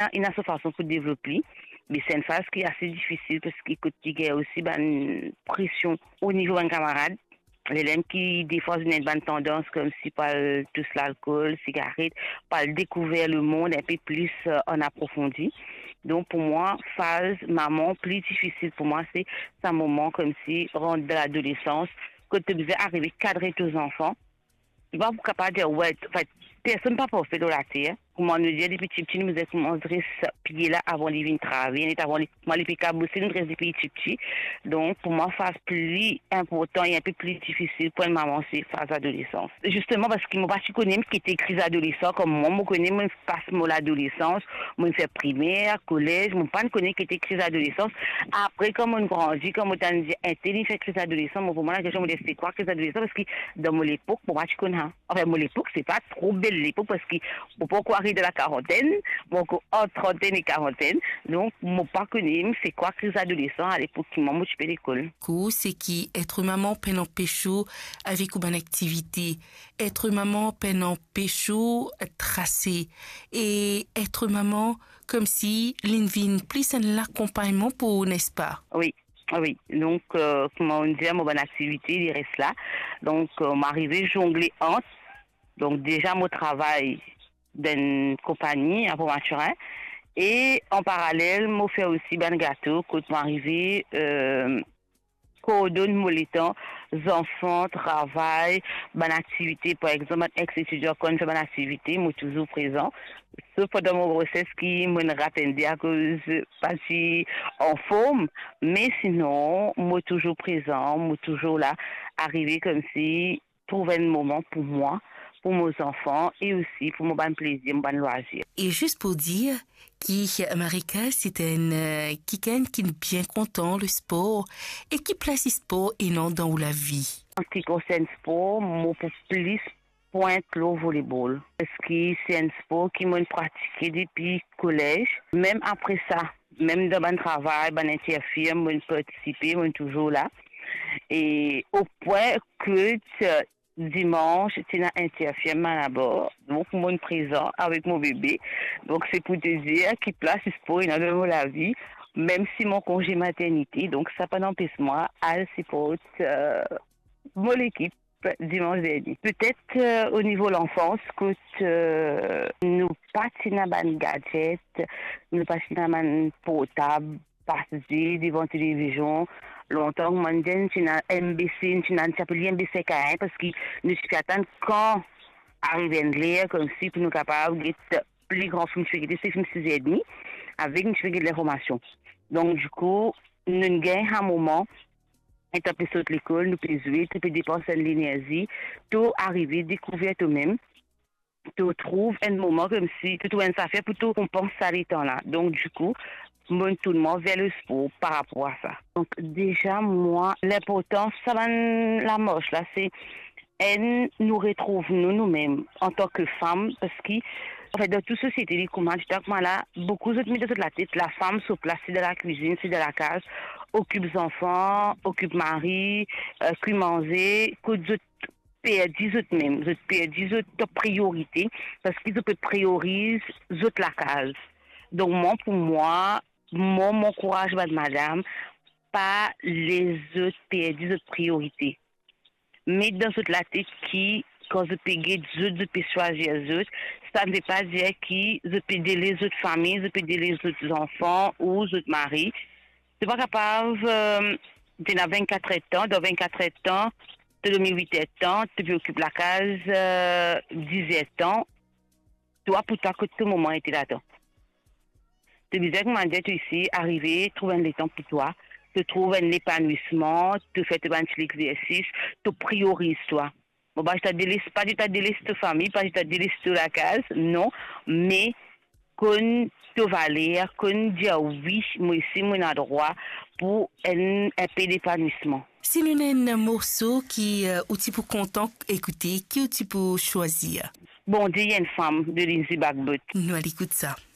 il a sa façon pour développer. Mais c'est une phase qui est assez difficile parce qu'il y a aussi une pression au niveau d'un camarade. Les gens qui, des fois, ont une tendance comme si par tout l'alcool, cigarette, par découvrir le monde un peu plus en approfondi. Donc, pour moi, phase maman, plus difficile pour moi, c'est un moment comme si, rentre de l'adolescence, que tu devais arriver à cadrer tes enfants. Tu vas pas capable de dire, ouais, en fait, personne n'a pas fait de la terre. Comment nous dire, depuis petit, nous disons comment on dresse pied là avant de venir travailler, avant de les piquer bosser, nous dresse depuis petit. Donc, pour moi, phase plus important et un peu plus difficile pour une maman, c'est phase adolescence. Justement, parce qu'ils m'ont pas connu qui était crise adolescent, comme moi, je connais, moi, je passe mon adolescence, moi, je fais primaire, collège, je pas connais qui était crise adolescence. Après, comme on grandit, comme on dit, intelligent fait crise adolescent, moi, pour moi, la question, je me dis, c'est quoi crise adolescent? Parce que dans mon époque, pour moi, je connais. Enfin, mon époque, c'est pas trop belle l'époque parce que, pourquoi arriver de la quarantaine, donc entre trentaine et quarantaine. Donc, mon pas connu, c'est quoi crise adolescent à l'époque qui m'a motivé l'école. C'est qui être maman peine en pécho avec une bonne activité, être maman peine en pécho tracé et être maman comme si l'invine plus un accompagnement pour, n'est-ce pas? Oui. Oui, donc, comment on dit, mon bonne activité, il reste là. Donc, m'arriver jongler entre. Donc, déjà, mon travail d'une compagnie à Pont-Maturin. Et en parallèle, je fais aussi ben gâteau quand je m'arrive coordonne mon temps, enfants, travail, bonne activité, par exemple, ex-étudiant quand je fais bonne activité, moi toujours présent. Sauf pendant mon grossesse qui me rappelle à cause pas si en forme, mais sinon, moi toujours présent, moi toujours là, arriver comme si trouver un moment pour moi, pour mes enfants et aussi pour mon bon plaisir, mon bon loisir. Et juste pour dire que Marika, c'est quelqu'un qui est bien content le sport et qui place le sport et non dans la vie. En ce qui concerne le sport, moi pour plus pointe le volleyball. Parce que c'est un sport qui m'a pratiqué depuis le collège. Même après ça, même dans mon travail, dans l'interfirme, je participe, je suis toujours là. Et au point que dimanche, tu as interfirme là-bas. Donc, moi, présent avec mon bébé. Donc, c'est pour te dire qu'il place ce sport dans la vie, même si mon congé maternité. Donc, ça pas n'empêche moi à supporter mon équipe dimanche dernier. Peut-être au niveau de l'enfance, que nous patinons dans un gadget, nous patinons dans un portable, passer devant la télévision. Longtemps, moi, je suis MBC, je s'appelle MBC parce que nous attendons quand arrive un l'air comme si pour nous capables d'être plus grand film, c'est film 6h30 avec une de l'information. Donc, du coup, nous gagnons un moment. Et tu peux sauter l'école, nous peux jouer, tu peux dépenser de l'énergie, tout arriver, découvrir toi-même. Tu trouves un moment comme si tu trouves une affaire pour tout compenser ça les temps là. Donc, du coup, mon tout le monde vers le sport par rapport à ça. Donc, déjà, moi, l'importance, ça va la moche là, c'est nous retrouve nous-mêmes en tant que femmes parce que en fait, dans toute société, les commandes, là, beaucoup d'autres mis de la tête, la femme se place dans la cuisine, c'est de la case, occupe les enfants, occupe mari, cuit manger, que d'autres perdent autres même, d'autres perdent autres priorités parce qu'ils peuvent prioriser autres la case. Donc, moi, pour moi, mon courage, madame, pas les autres perdent d'autres priorités. Mais dans toute la tête qui, quand je peux aider les autres, je peux choisir les autres, ça ne veut pas dire que je peux aider les autres familles, je peux aider les autres enfants ou les autres maris. Je ne suis pas capable, tu as 24 ans, dans 24 ans, tu as 8 ans, tu occupes la case 17 ans, toi, pour toi, que tout le moment était là-dedans. Tu disais que moi, tu ici, arriver, trouver un temps pour toi, tu trouves un épanouissement, tu fais un petit exercice, tu priorises toi. Bon, bah, je te délaisse pas, je te délaisse ta famille, pas je te délaisse la case, non, mais qu'on te valeur, qu'on dit oui, moi ici, moi, j'ai droit pour un peu d'épanouissement. Si nous avons un morceau qui est pour content écouter, qui est pour choisir? Bon, il y a une femme de Lindsay Bagbot. Nous allons écouter ça.